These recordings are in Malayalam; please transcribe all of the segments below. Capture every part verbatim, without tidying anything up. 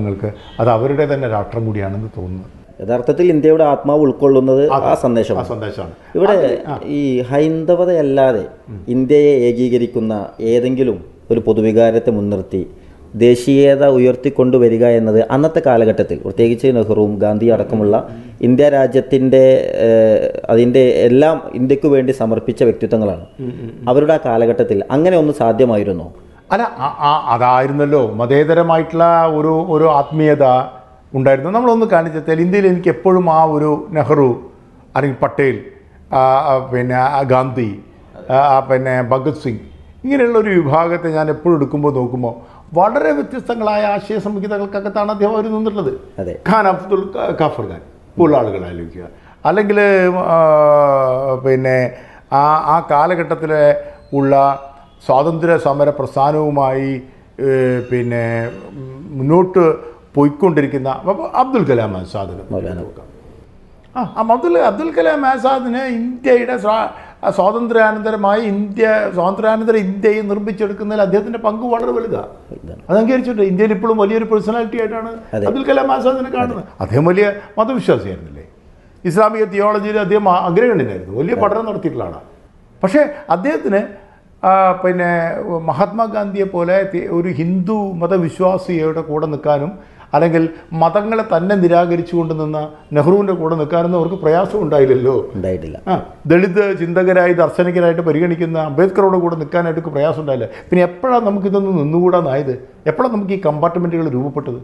വിഭാഗങ്ങൾക്ക് അത് അവരുടെ തന്നെ രാഷ്ട്രം കൂടിയാണെന്ന് തോന്നുന്നു. യഥാർത്ഥത്തിൽ ഇന്ത്യയുടെ ആത്മാവ് ഉൾക്കൊള്ളുന്നത് ആ സന്ദേശം സന്ദേശമാണ്. ഇവിടെ ഈ ഹൈന്ദവതയല്ലാതെ ഇന്ത്യയെ ഏകീകരിക്കുന്ന ഏതെങ്കിലും ഒരു പൊതുവികാരത്തെ മുൻനിർത്തി ദേശീയത ഉയർത്തിക്കൊണ്ടുവരിക എന്നത് അന്നത്തെ കാലഘട്ടത്തിൽ പ്രത്യേകിച്ച് നെഹ്റുവും ഗാന്ധി അടക്കമുള്ള ഇന്ത്യ രാജ്യത്തിൻ്റെ അതിൻ്റെ എല്ലാം ഇന്ത്യക്ക് വേണ്ടി സമർപ്പിച്ച വ്യക്തിത്വങ്ങളാണ്. അവരുടെ ആ കാലഘട്ടത്തിൽ അങ്ങനെ ഒന്ന് സാധ്യമായിരുന്നോ? അല്ല, അതായിരുന്നല്ലോ മതേതരമായിട്ടുള്ള ഒരു ഒരു ആത്മീയത ഉണ്ടായിരുന്നു. നമ്മളൊന്ന് കാണിച്ചാൽ ഇന്ത്യയിൽ എനിക്ക് എപ്പോഴും ആ ഒരു നെഹ്റു അല്ലെങ്കിൽ പട്ടേൽ, പിന്നെ ഗാന്ധി, പിന്നെ ഭഗത് സിംഗ്, ഇങ്ങനെയുള്ള ഒരു വിഭാഗത്തെ ഞാൻ എപ്പോഴും എടുക്കുമ്പോൾ നോക്കുമ്പോൾ വളരെ വ്യത്യസ്തങ്ങളായ ആശയ സംഹിതകൾക്കകത്താണ് അദ്ദേഹം അവർ നിന്നിട്ടുള്ളത്. ഖാൻ അബ്ദുൽ ഗാഫർ ഖാൻ പോലുള്ള ആളുകൾ ആലോചിക്കുക, അല്ലെങ്കിൽ പിന്നെ ആ ആ കാലഘട്ടത്തിലെ ഉള്ള സ്വാതന്ത്ര്യ സമര പ്രസ്ഥാനവുമായി പിന്നെ മുന്നോട്ട് പോയിക്കൊണ്ടിരിക്കുന്ന അബ്ദുൽ കലാം ആസാദിന് നോക്കാം. ആ അബ്ദുൽ അബ്ദുൽ കലാം ആസാദിന് ഇന്ത്യയുടെ സ്വാതന്ത്ര്യാനന്തരമായി ഇന്ത്യ സ്വാതന്ത്ര്യാനന്തര ഇന്ത്യയെ നിർമ്മിച്ചെടുക്കുന്നതിൽ അദ്ദേഹത്തിൻ്റെ പങ്ക് വളരെ വലുതാണ്. അത് അംഗീകരിച്ചിട്ട് ഇന്ത്യയിൽ ഇപ്പോഴും വലിയൊരു പേഴ്സണാലിറ്റി ആയിട്ടാണ് അബ്ദുൽ കലാം ആസാദിനെ കാണുന്നത്. അദ്ദേഹം വലിയ മതവിശ്വാസിയായിരുന്നില്ലേ, ഇസ്ലാമിക തിയോളജിയിൽ അദ്ദേഹം അഗ്രഗണ്യനായിരുന്നു, വലിയ പഠനം നടത്തിയിട്ടുള്ള ആളാണ്. പക്ഷേ അദ്ദേഹത്തിന് പിന്നെ മഹാത്മാഗാന്ധിയെ പോലെ ഒരു ഹിന്ദു മതവിശ്വാസിയുടെ കൂടെ നിൽക്കാനും അല്ലെങ്കിൽ മതങ്ങളെ തന്നെ നിരാകരിച്ചു കൊണ്ട് നിന്ന നെഹ്റുവിൻ്റെ കൂടെ നിൽക്കാനൊന്നും അവർക്ക് പ്രയാസം ഉണ്ടായില്ലല്ലോ. ഉണ്ടായിട്ടില്ല. ആ ദളിത് ചിന്തകരായി ദർശനികരായിട്ട് പരിഗണിക്കുന്ന അംബേദ്കറുടെ കൂടെ നിൽക്കാനായിട്ട് പ്രയാസം ഉണ്ടായില്ല. പിന്നെ എപ്പോഴാണ് നമുക്കിതൊന്നും നിന്നുകൂടാനായത്? എപ്പോഴാണ് നമുക്ക് ഈ കമ്പാർട്ട്മെൻറ്റുകൾ രൂപപ്പെട്ടത്?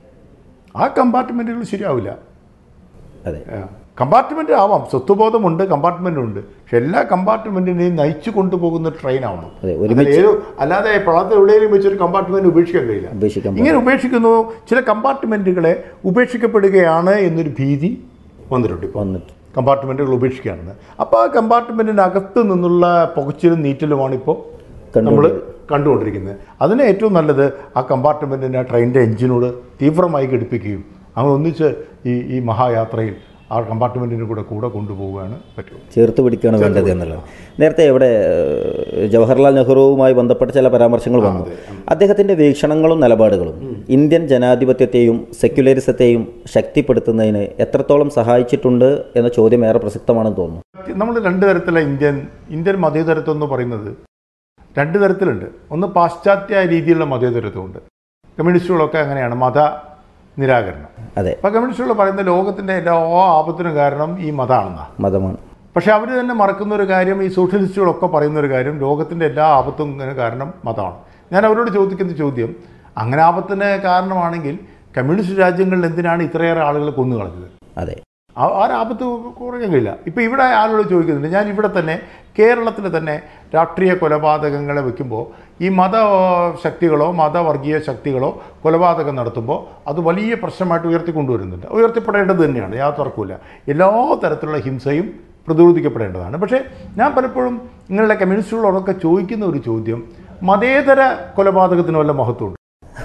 ആ കമ്പാർട്ട്മെൻറ്റുകൾ ശരിയാവില്ല. അതെ, കമ്പാർട്ട്മെൻറ്റ് ആവാം, സ്വത്വബോധമുണ്ട്, കമ്പാർട്ട്മെൻറ്റുണ്ട്, പക്ഷെ എല്ലാ കമ്പാർട്ട്മെൻറ്റിനെയും നയിച്ചു കൊണ്ടുപോകുന്ന ട്രെയിൻ ആവണം. ഏതോ അല്ലാതെ പ്രളയത്തിൽ എവിടെയെങ്കിലും വെച്ചൊരു കമ്പാർട്ട്മെൻറ്റ് ഉപേക്ഷിക്കാൻ കഴിയില്ല. ഇങ്ങനെ ഉപേക്ഷിക്കുന്നു, ചില കമ്പാർട്ട്മെൻറ്റുകളെ ഉപേക്ഷിക്കപ്പെടുകയാണ് എന്നൊരു ഭീതി വന്നിട്ടുണ്ട്. ഇപ്പോൾ കമ്പാർട്ട്മെൻറ്റുകൾ ഉപേക്ഷിക്കുകയാണെന്ന്. അപ്പോൾ ആ കമ്പാർട്ട്മെൻറ്റിൻ്റെ അകത്ത് നിന്നുള്ള പുകച്ചിലും നീറ്റലുമാണ് ഇപ്പോൾ നമ്മൾ കണ്ടുകൊണ്ടിരിക്കുന്നത്. അതിന് ഏറ്റവും നല്ലത് ആ കമ്പാർട്ട്മെൻറ്റിനെ ട്രെയിനിൻ്റെ എഞ്ചിനോട് തീവ്രമായി ഘടിപ്പിക്കുകയും അങ്ങനെ ഒന്നിച്ച് ഈ ഈ മഹായാത്രയിൽ ആ കമ്പാർട്ട്മെൻറ്റിൻ്റെ കൂടെ കൂടെ കൊണ്ടുപോവുകയാണ് പറ്റും, ചേർത്ത് പിടിക്കുകയാണ് വേണ്ടത് എന്നുള്ളത്. നേരത്തെ ഇവിടെ ജവഹർലാൽ നെഹ്റുവുമായി ബന്ധപ്പെട്ട ചില പരാമർശങ്ങൾ വന്നു. അദ്ദേഹത്തിൻ്റെ വീക്ഷണങ്ങളും നിലപാടുകളും ഇന്ത്യൻ ജനാധിപത്യത്തെയും സെക്യുലറിസത്തെയും ശക്തിപ്പെടുത്തുന്നതിന് എത്രത്തോളം സഹായിച്ചിട്ടുണ്ട് എന്ന ചോദ്യം ഏറെ പ്രസക്തമാണെന്ന് തോന്നുന്നു. നമ്മൾ രണ്ട് തരത്തിലുള്ള ഇന്ത്യൻ ഇന്ത്യൻ മതേതരത്വം എന്ന് പറയുന്നത് രണ്ട് തരത്തിലുണ്ട്. ഒന്ന് പാശ്ചാത്യ രീതിയിലുള്ള മതേതരത്വമുണ്ട്. കമ്മ്യൂണിസ്റ്റുകളൊക്കെ അങ്ങനെയാണ്, മത നിരാകരണം. അതെ, അപ്പോൾ കമ്മ്യൂണിസ്റ്റുകൾ പറയുന്ന ലോകത്തിൻ്റെ എല്ലാ ആപത്തിനും കാരണം ഈ മതമാണെന്നാണ്, മതമാണ്. പക്ഷെ അവർ തന്നെ മറക്കുന്ന ഒരു കാര്യം, ഈ സോഷ്യലിസ്റ്റുകളൊക്കെ പറയുന്ന ഒരു കാര്യം, ലോകത്തിൻ്റെ എല്ലാ ആപത്തും കാരണം മതമാണ്. ഞാൻ അവരോട് ചോദിക്കുന്ന ചോദ്യം, അങ്ങനെ ആപത്തിന് കാരണമാണെങ്കിൽ കമ്മ്യൂണിസ്റ്റ് രാജ്യങ്ങളിൽ എന്തിനാണ് ഇത്രയേറെ ആളുകൾ കൊന്നു കളഞ്ഞത്? അതെ, ആ ആപത്ത് കുറയാൻ കഴിയില്ല. ഇപ്പോൾ ഇവിടെ ആളുകൾ ചോദിക്കുന്നുണ്ട്, ഞാൻ ഇവിടെ തന്നെ കേരളത്തിൽ തന്നെ രാഷ്ട്രീയ കൊലപാതകങ്ങളെ വയ്ക്കുമ്പോൾ ഈ മതശക്തികളോ മതവർഗീയ ശക്തികളോ കൊലപാതകം നടത്തുമ്പോൾ അത് വലിയ പ്രശ്നമായിട്ട് ഉയർത്തിക്കൊണ്ടുവരുന്നുണ്ട്. ഉയർത്തിപ്പെടേണ്ടത് തന്നെയാണ്, യാതൊരു തർക്കമില്ല. എല്ലാ തരത്തിലുള്ള ഹിംസയും പ്രതിരോധിക്കപ്പെടേണ്ടതാണ്. പക്ഷേ ഞാൻ പലപ്പോഴും നിങ്ങളുടെ കമ്മ്യൂണിസ്റ്റുകളോടൊക്കെ ചോദിക്കുന്ന ഒരു ചോദ്യം, മതേതര കൊലപാതകത്തിന് വല്ല മഹത്വമുണ്ടോ?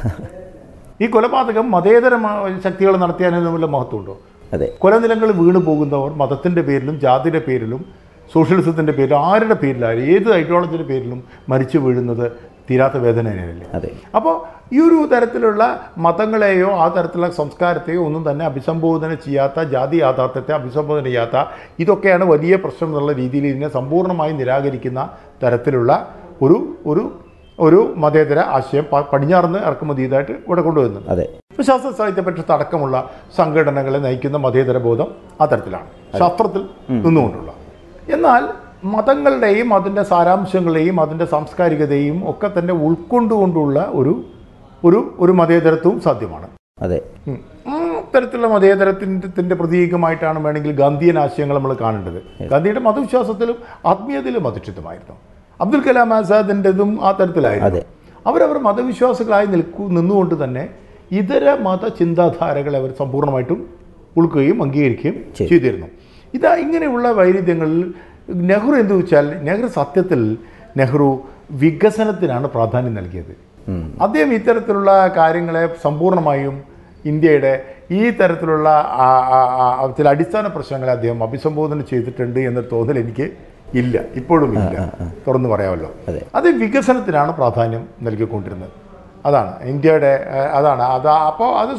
ഈ കൊലപാതകം മതേതര ശക്തികൾ നടത്തിയാലും വല്ല മഹത്വമുണ്ടോ? അതെ, കൊലനിലങ്ങൾ വീണു പോകുന്നവർ മതത്തിൻ്റെ പേരിലും ജാതിയുടെ പേരിലും സോഷ്യലിസത്തിൻ്റെ പേരിലും ആരുടെ പേരിലായാലും ഏത് ഐഡിയോളജിയുടെ പേരിലും മരിച്ചു വീഴുന്നത് തീരാത്ത വേദന തന്നെയല്ലേ? അതെ. അപ്പോൾ ഈ ഒരു തരത്തിലുള്ള മതങ്ങളെയോ ആ തരത്തിലുള്ള സംസ്കാരത്തെയോ ഒന്നും തന്നെ അഭിസംബോധന ചെയ്യാത്ത, ജാതി യാഥാർത്ഥ്യത്തെ അഭിസംബോധന ചെയ്യാത്ത, ഇതൊക്കെയാണ് വലിയ പ്രശ്നം എന്നുള്ള രീതിയിൽ ഇതിനെ സമ്പൂർണ്ണമായി നിരാകരിക്കുന്ന തരത്തിലുള്ള ഒരു ഒരു ഒരു മതേതര ആശയം പടിഞ്ഞാറുന്ന് ഇറക്കുമതി ചെയ്തായിട്ട് ഇവിടെ കൊണ്ടുവരുന്നത്. അതെ, ശാസ്ത്ര സാഹിത്യ പരിഷത്ത് അടക്കമുള്ള സംഘടനകളെ നയിക്കുന്ന മതേതര ബോധം ആ തരത്തിലാണ്, ശാസ്ത്രത്തിൽ നിന്നുകൊണ്ടുള്ള. എന്നാൽ മതങ്ങളുടെയും അതിൻ്റെ സാരാംശങ്ങളെയും അതിൻ്റെ സാംസ്കാരികതയും ഒക്കെ തന്നെ ഉൾക്കൊണ്ടുകൊണ്ടുള്ള ഒരു ഒരു ഒരു മതേതരത്വവും സാധ്യമാണ്. അതെ, ആ തരത്തിലുള്ള മതേതരത്തിൻ്റെ പ്രതീകമായിട്ടാണ് വേണമെങ്കിൽ ഗാന്ധിയൻ ആശയങ്ങൾ നമ്മൾ കാണേണ്ടത്. ഗാന്ധിയുടെ മതവിശ്വാസത്തിലും ആത്മീയതയിലും അധിഷ്ഠിതമായിരുന്നു. അബ്ദുൽ കലാം ആസാദിൻ്റെതും ആ തരത്തിലായിരുന്നു. അവരവർ മതവിശ്വാസികളായി നിൽക്കൂ നിന്നുകൊണ്ട് തന്നെ ഇതര മത ചിന്താധാരകളെ അവർ സമ്പൂർണ്ണമായിട്ടും ഉൾക്കുകയും അംഗീകരിക്കുകയും ചെയ്തിരുന്നു. ഇതാ ഇങ്ങനെയുള്ള വൈരുദ്ധ്യങ്ങളിൽ നെഹ്റു എന്തു വെച്ചാൽ, നെഹ്റു സത്യത്തിൽ നെഹ്റു വികസനത്തിനാണ് പ്രാധാന്യം നൽകിയത്. അദ്ദേഹം ഇത്തരത്തിലുള്ള കാര്യങ്ങളെ സമ്പൂർണ്ണമായും ഇന്ത്യയുടെ ഈ തരത്തിലുള്ള ചില അടിസ്ഥാന പ്രശ്നങ്ങളെ അദ്ദേഹം അഭിസംബോധന ചെയ്തിട്ടുണ്ട് എന്ന തോന്നൽ എനിക്ക് ഇല്ല, ഇപ്പോഴും ഇല്ല, തുറന്നു പറയാമല്ലോ. അത് വികസനത്തിനാണ് പ്രാധാന്യം നൽകിക്കൊണ്ടിരുന്നത്. അതാണ് ഇന്ത്യയുടെ, അതാണ് അത്. അപ്പോൾ അത്